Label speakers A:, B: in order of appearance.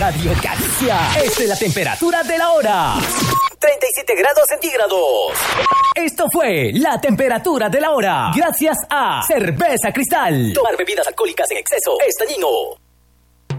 A: Radio Galicia. Esta es la temperatura de la hora. 37 grados centígrados. Esto fue la temperatura de la hora. Gracias a Cerveza Cristal. Tomar bebidas alcohólicas en exceso es dañino.